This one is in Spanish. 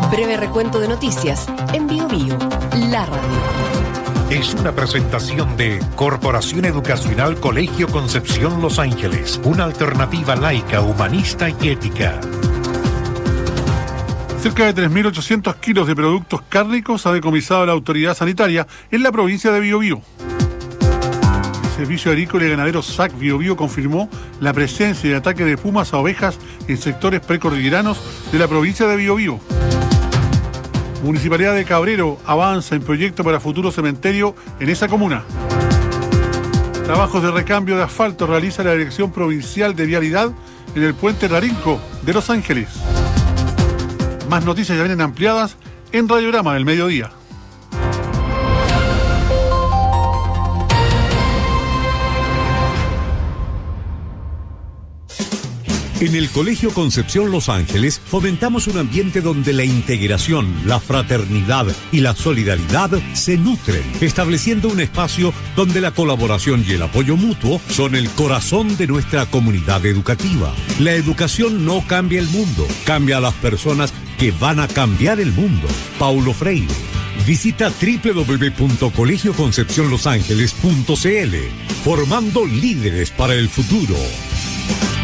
Breve recuento de noticias en BioBio, la radio. Es una presentación de Corporación Educacional Colegio Concepción Los Ángeles, una alternativa laica, humanista y ética. Cerca de 3.800 kilos de productos cárnicos ha decomisado la autoridad sanitaria en la provincia de Biobío. El Servicio Agrícola y Ganadero SAC Biobío confirmó la presencia de ataque de pumas a ovejas en sectores precordilleranos de la provincia de Biobío. Municipalidad de Cabrero avanza en proyecto para futuro cementerio en esa comuna. Trabajos de recambio de asfalto realiza la Dirección Provincial de Vialidad en el puente Rarinco de Los Ángeles. Más noticias ya vienen ampliadas en Radiograma del Mediodía. En el Colegio Concepción Los Ángeles fomentamos un ambiente donde la integración, la fraternidad y la solidaridad se nutren, estableciendo un espacio donde la colaboración y el apoyo mutuo son el corazón de nuestra comunidad educativa. La educación no cambia el mundo, cambia a las personas que van a cambiar el mundo. Paulo Freire. Visita www.colegioconcepcionlosangeles.cl, formando líderes para el futuro.